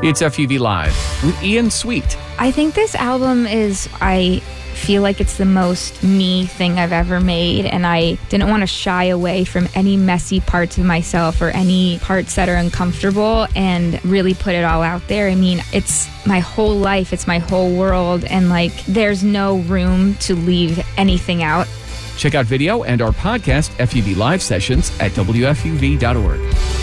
It's FUV Live with Ian Sweet. I think this album I feel like it's the most me thing I've ever made, and I didn't want to shy away from any messy parts of myself or any parts that are uncomfortable and really put it all out there. I mean, it's my whole life, it's my whole world, and like there's no room to leave anything out. Check out video and our podcast, FUV Live Sessions, at WFUV.org.